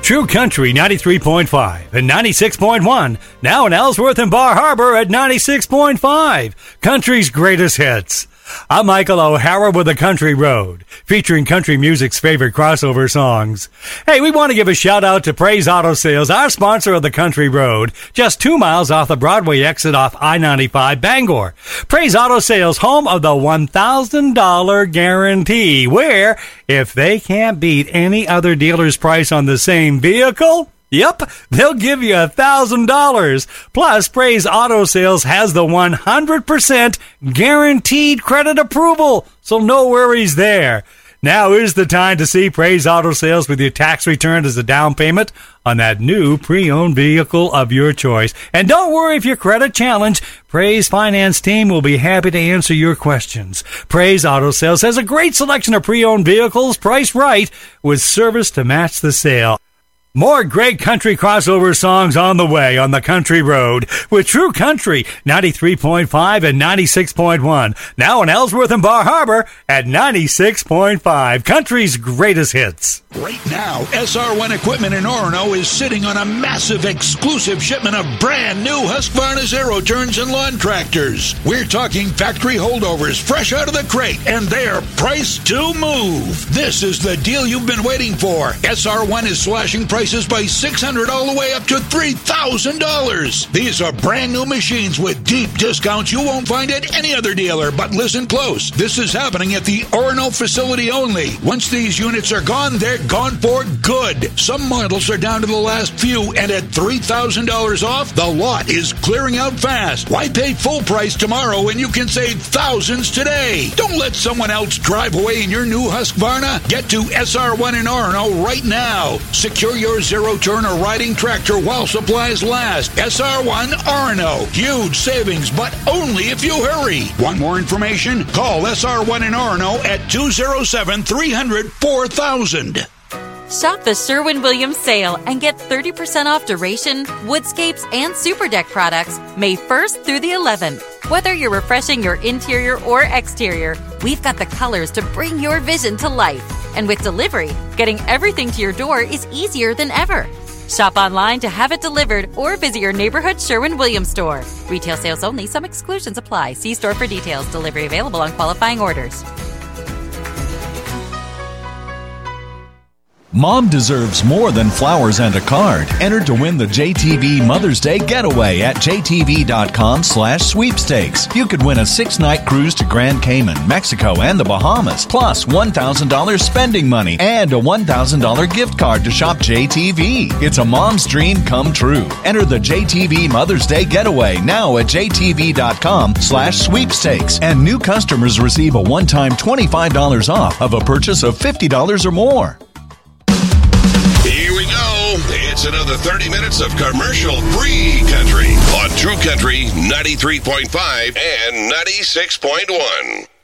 True Country 93.5 and 96.1. Now in Ellsworth and Bar Harbor at 96.5. Country's greatest hits. I'm Michael O'Hara with The Country Road, featuring country music's favorite crossover songs. Hey, we want to give a shout out to Praise Auto Sales, our sponsor of The Country Road, just 2 miles off the Broadway exit off I-95 Bangor. Praise Auto Sales, home of the $1,000 guarantee, where if they can't beat any other dealer's price on the same vehicle, yep, they'll give you $1,000. Plus, Praise Auto Sales has the 100% guaranteed credit approval, so no worries there. Now is the time to see Praise Auto Sales with your tax return as a down payment on that new pre-owned vehicle of your choice. And don't worry if you're credit challenged. Praise Finance Team will be happy to answer your questions. Praise Auto Sales has a great selection of pre-owned vehicles priced right with service to match the sale. More great country crossover songs on the way on The Country Road with True Country 93.5 and 96.1. Now in Ellsworth and Bar Harbor at 96.5. Country's greatest hits. Right now, SR1 Equipment in Orono is sitting on a massive exclusive shipment of brand new Husqvarna Zero Turns and lawn tractors. We're talking factory holdovers fresh out of the crate, and they're priced to move. This is the deal you've been waiting for. SR1 is slashing prices by $600 all the way up to $3,000. These are brand new machines with deep discounts you won't find at any other dealer. But listen close. This is happening at the Orono facility only. Once these units are gone, they're gone for good. Some models are down to the last few, and at $3,000 off, the lot is clearing out fast. Why pay full price tomorrow when you can save thousands today? Don't let someone else drive away in your new Husqvarna. Get to SR1 in Orono right now. Secure your zero-turn or riding tractor while supplies last. SR1 Orono. Huge savings, but only if you hurry. Want more information? Call SR1 in Orono at 207-300-4000. Shop the Sherwin-Williams sale and get 30% off duration, woodscapes, and super deck products May 1st through the 11th. Whether you're refreshing your interior or exterior, we've got the colors to bring your vision to life. And with delivery, getting everything to your door is easier than ever. Shop online to have it delivered or visit your neighborhood Sherwin-Williams store. Retail sales only. Some exclusions apply. See store for details. Delivery available on qualifying orders. Mom deserves more than flowers and a card. Enter to win the JTV Mother's Day Getaway at jtv.com/sweepstakes. You could win a 6-night cruise to Grand Cayman, Mexico, and the Bahamas, plus $1,000 spending money and a $1,000 gift card to shop JTV. It's a mom's dream come true. Enter the JTV Mother's Day Getaway now at jtv.com/sweepstakes. And new customers receive a one-time $25 off of a purchase of $50 or more. Here we go. It's another 30 minutes of commercial-free country on True Country 93.5 and 96.1.